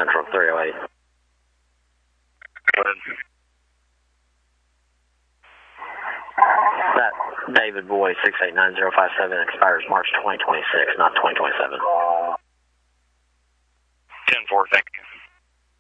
Central 308. That David Boy 689057 expires March 2026, not 2027. 10-4, thank you.